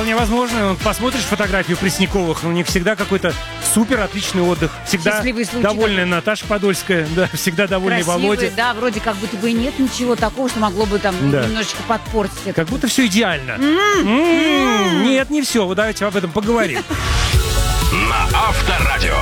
Вполне возможно. Посмотришь фотографию Пресняковых, у них всегда какой-то супер отличный отдых. Всегда довольная Наташа Подольская, да, всегда довольный Володя. Да, вроде как будто бы и нет ничего такого, что могло бы там немножечко подпортить это. Как будто все идеально. Нет, не все. Вот давайте об этом поговорим. На Авторадио.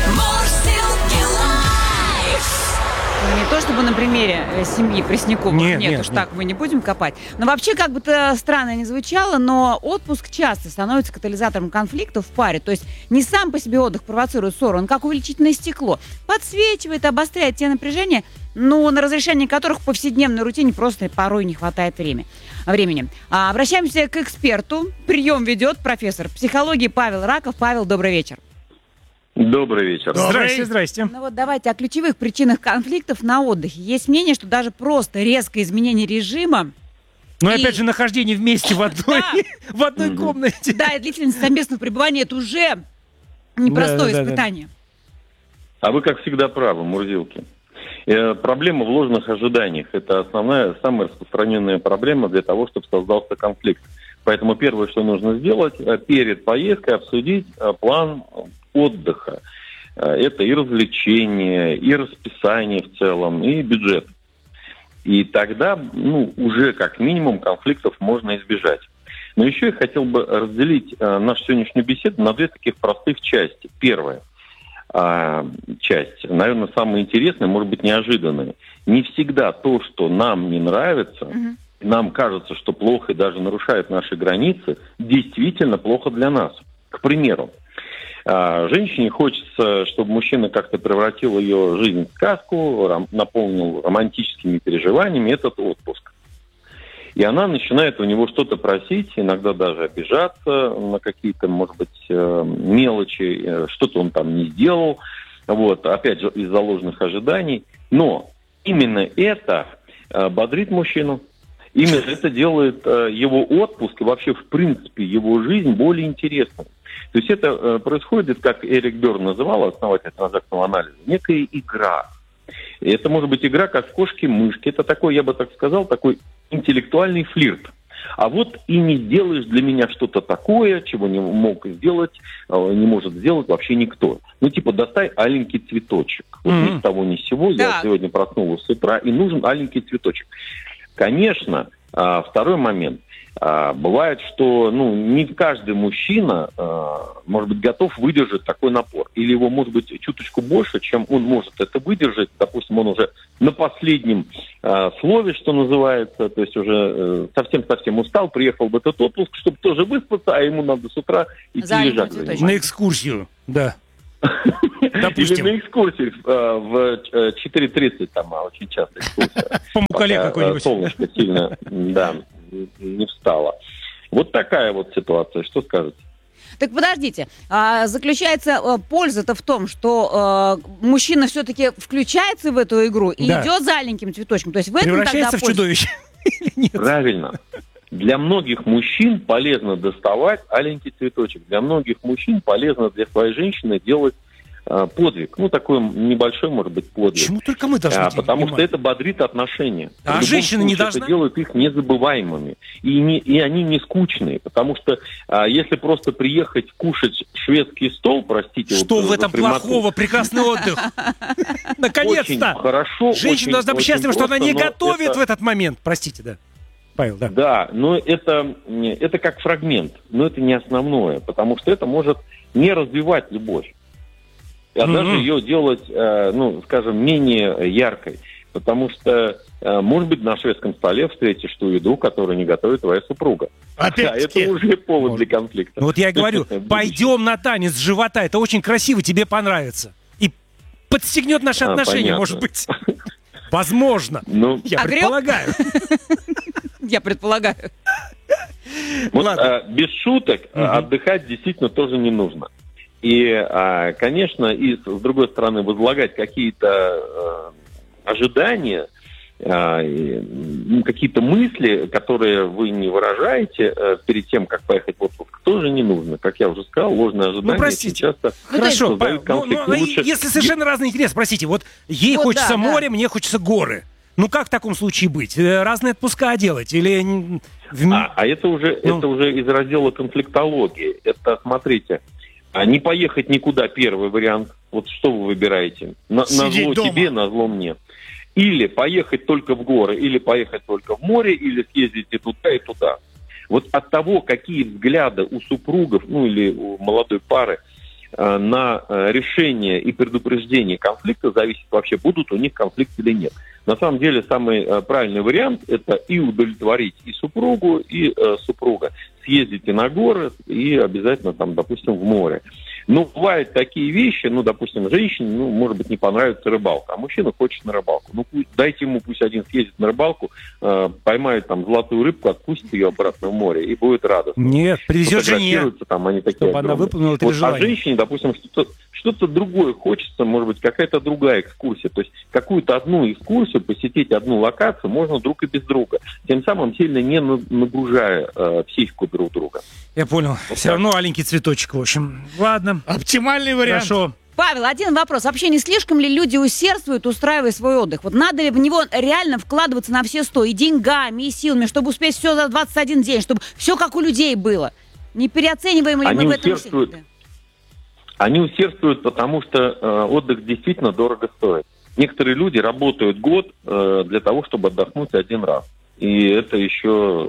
Не то чтобы на примере семьи Пресняковых, нет уж так мы не будем копать. Но вообще, как бы то странно ни звучало, но отпуск часто становится катализатором конфликтов в паре. То есть не сам по себе отдых провоцирует ссору, он как увеличительное стекло. Подсвечивает, обостряет те напряжения, но на разрешение которых в повседневной рутине просто порой не хватает времени. Обращаемся к эксперту. Прием ведет профессор психологии Павел Раков. Павел, добрый вечер. Добрый вечер. Здрасте. Ну вот давайте о ключевых причинах конфликтов на отдыхе. Есть мнение, что даже просто резкое изменение режима. Но опять же, нахождение вместе в одной комнате. Да, и длительность совместного пребывания — это уже непростое испытание. А вы, как всегда, правы, Мурзилки. Проблема в ложных ожиданиях. Это основная, самая распространенная проблема для того, чтобы создался конфликт. Поэтому первое, что нужно сделать, перед поездкой обсудить план отдыха. Это и развлечения, и расписание в целом, и бюджет. И тогда, уже как минимум конфликтов можно избежать. Но еще я хотел бы разделить нашу сегодняшнюю беседу на две таких простых части. Первая часть, наверное, самая интересная, может быть, неожиданная. Не всегда то, что нам не нравится, нам кажется, что плохо и даже нарушает наши границы, действительно плохо для нас. К примеру, женщине хочется, чтобы мужчина как-то превратил ее жизнь в сказку, наполнил романтическими переживаниями этот отпуск. И она начинает у него что-то просить, иногда даже обижаться на какие-то, может быть, мелочи, что-то он там не сделал, опять же, из-за ложных ожиданий. Но именно это бодрит мужчину. Именно это делает его отпуск и вообще, в принципе, его жизнь более интересной. То есть это происходит, как Эрик Берн называл, основатель транзактного анализа, некая игра. И это может быть игра как в кошки-мышки. Это такой, я бы так сказал, такой интеллектуальный флирт. А вот и не сделаешь для меня что-то такое, чего не мог сделать, не может сделать вообще никто. Достай аленький цветочек. Ни с того ни с сего. Я сегодня проснулась с утра, и нужен аленький цветочек. Конечно, второй момент. Бывает, что не каждый мужчина, может быть, готов выдержать такой напор. Или его, может быть, чуточку больше, чем он может это выдержать. Допустим, он уже на последнем слове, что называется, то есть уже совсем-совсем устал, приехал в этот отпуск, чтобы тоже выспаться, а ему надо с утра идти лежать. На экскурсию, да. Допустим. Или на экскурсии в 4:30, там очень часто экскурсия. По Мукале какой-нибудь. Солнышко сильно, не встало. Вот такая вот ситуация. Что скажете? Так подождите, заключается польза-то в том, что мужчина все-таки включается в эту игру и идет за аленьким цветочком. То есть в этом превращается в чудовище или нет? Правильно. Для многих мужчин полезно доставать аленький цветочек. Для многих мужчин полезно для своей женщины делать подвиг. Такой небольшой, может быть, подвиг. Почему только мы должны делать? Потому что это бодрит отношения. А женщина не должна? Это делает их незабываемыми. И они не скучные. Потому что если просто приехать кушать шведский стол, простите... Что в этом плохого? Прекрасный отдых. Наконец-то! Хорошо. Женщина должна быть счастлива, что она не готовит в этот момент. Простите, да. Павел, да. Да, но это как фрагмент. Но это не основное. Потому что это может не развивать любовь. А даже ее делать, скажем, менее яркой. Потому что, может быть, на шведском столе встретишь ту еду, которую не готовит твоя супруга. Опять-таки. Это уже повод для конфликта. Вот я и говорю, пойдем на танец живота, это очень красиво, тебе понравится. И подстегнет наши отношения, может быть. Возможно. Я предполагаю. Я предполагаю. Без шуток отдыхать действительно тоже не нужно. И, конечно, с другой стороны, возлагать какие-то ожидания, какие-то мысли, которые вы не выражаете перед тем, как поехать в отпуск, тоже не нужно. Как я уже сказал, ложные ожидания очень часто Хорошо, создают конфликт. Если совершенно разные интересы, простите, вот ей хочется море, мне хочется горы. Ну как в таком случае быть? Разные отпуска делать? Или... Это уже из раздела конфликтологии. Это, смотрите, не поехать никуда, первый вариант. Вот что вы выбираете? На зло тебе, на зло мне. Или поехать только в горы, или поехать только в море, или съездить и туда, и туда. Вот от того, какие взгляды у супругов, ну или у молодой пары на решение и предупреждение конфликта, зависит вообще, будут у них конфликты или нет. На самом деле, самый правильный вариант – это и удовлетворить и супругу, и супруга. Съездите на горы и обязательно, там, допустим, в море. Ну, бывают такие вещи, ну, допустим, женщине, может быть, не понравится рыбалка, а мужчина хочет на рыбалку. Ну, дайте ему, пусть один съездит на рыбалку, поймает там золотую рыбку, отпустит ее обратно в море и будет радостно. Нет, привезет жене, там, они такие чтобы она выполнила это желание. А женщине, допустим, что-то другое хочется, может быть, какая-то другая экскурсия. То есть какую-то одну экскурсию, посетить одну локацию можно друг и без друга. Тем самым сильно не нагружая психику друг друга. Я понял. Вот все равно аленький цветочек, в общем. Ладно. Оптимальный вариант. Хорошо. Павел, один вопрос. Вообще не слишком ли люди усердствуют, устраивая свой отдых? Вот надо ли в него реально вкладываться на все 100? И деньгами, и силами, чтобы успеть все за 21 день, чтобы все как у людей было? Не переоцениваем ли мы в этом все? Они усердствуют, потому что отдых действительно дорого стоит. Некоторые люди работают год для того, чтобы отдохнуть один раз. И это еще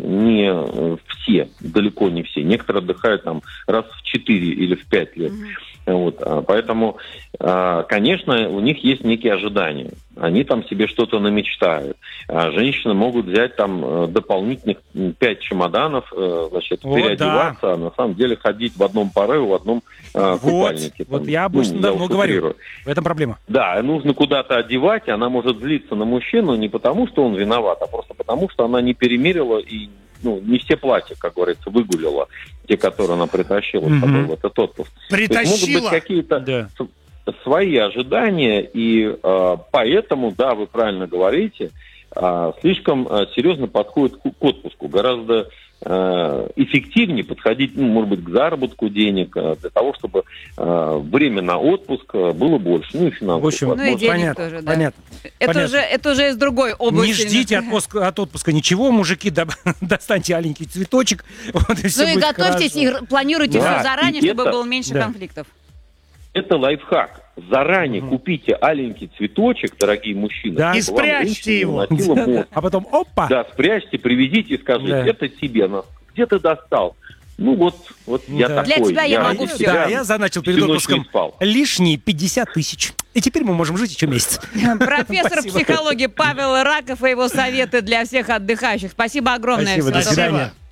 не все, далеко не все. Некоторые отдыхают там раз в 4 или в 5 лет. Вот. Поэтому, конечно, у них есть некие ожидания. Они там себе что-то намечтают. Женщины могут взять там дополнительных 5 чемоданов, значит, переодеваться, да. А на самом деле ходить в одном порыве, в одном купальнике. Вот там, я обычно давно говорю. В этом проблема. Да, нужно куда-то одевать, и она может злиться на мужчину не потому, что он виноват, а просто потому, что она не перемерила и не все платья, как говорится, выгулила, те, которые она притащила с собой в этот отпуск. Притащила! Могут быть какие-то свои ожидания, и поэтому, да, вы правильно говорите, слишком серьезно подходит к отпуску. Гораздо эффективнее подходить, может быть, к заработку денег, для того, чтобы время на отпуск было больше. Ну и финансово. Ну и денег понятно, тоже, да. Понятно. Это уже из другой области. Не ждите от отпуска ничего, мужики, достаньте аленький цветочек. Вот, и все и готовьтесь, хорошо. и планируйте все заранее, чтобы было меньше да. конфликтов. Это лайфхак. Заранее купите аленький цветочек, дорогие мужчины. Да. И спрячьте его. А потом опа. Да, спрячьте, привезите и скажите, это тебе. Где ты достал? Ну вот я такой. Для тебя я могу все. Да, я заначил перед отпуском лишние 50 тысяч. И теперь мы можем жить еще месяц. Профессор психологии Павел Раков и его советы для всех отдыхающих. Спасибо огромное. Спасибо, до свидания.